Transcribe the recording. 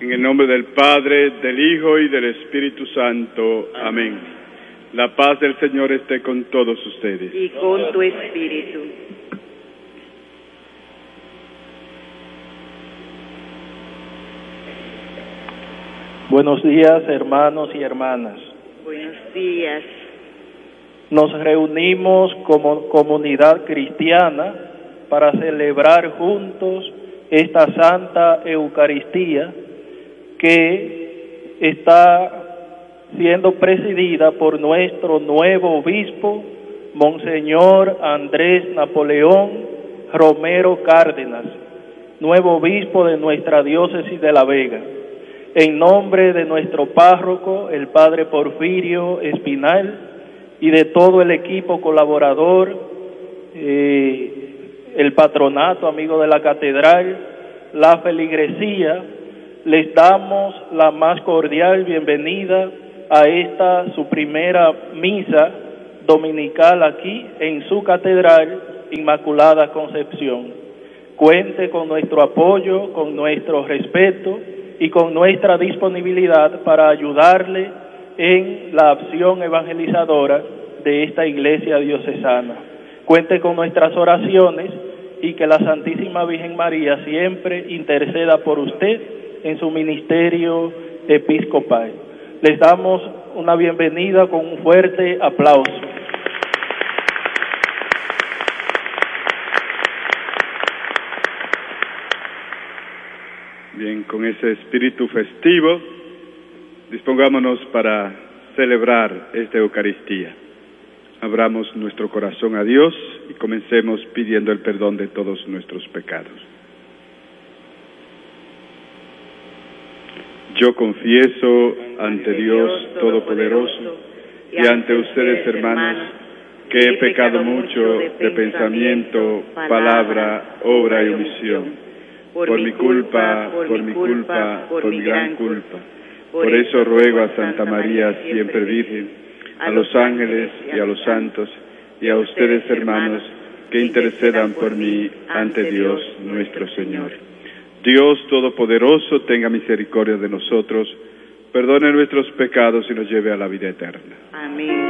En el nombre del Padre, del Hijo y del Espíritu Santo. Amén. La paz del Señor esté con todos ustedes. Y con tu espíritu. Buenos días, hermanos y hermanas. Buenos días. Nos reunimos como comunidad cristiana para celebrar juntos esta Santa Eucaristía que está siendo presidida por nuestro nuevo obispo, Monseñor Andrés Napoleón Romero Cárdenas, nuevo obispo de nuestra diócesis de La Vega. En nombre de nuestro párroco, el Padre Porfirio Espinal, y de todo el equipo colaborador, el patronato, amigo de la catedral, la feligresía, les damos la más cordial bienvenida a esta su primera misa dominical aquí en su catedral Inmaculada Concepción. Cuente con nuestro apoyo, con nuestro respeto y con nuestra disponibilidad para ayudarle en la acción evangelizadora de esta iglesia diocesana. Cuente con nuestras oraciones y que la Santísima Virgen María siempre interceda por usted en su ministerio episcopal. Les damos una bienvenida con un fuerte aplauso. Bien, con ese espíritu festivo, dispongámonos para celebrar esta Eucaristía. Abramos nuestro corazón a Dios y comencemos pidiendo el perdón de todos nuestros pecados. Yo confieso ante Dios Todopoderoso y ante ustedes, hermanos, que he pecado mucho de pensamiento, palabra, obra y omisión. Por mi culpa, por mi gran culpa. Por eso ruego a Santa María, siempre Virgen, a los ángeles y a los santos, y a ustedes, hermanos, que intercedan por mí ante Dios nuestro Señor. Dios Todopoderoso, tenga misericordia de nosotros, perdone nuestros pecados y nos lleve a la vida eterna. Amén.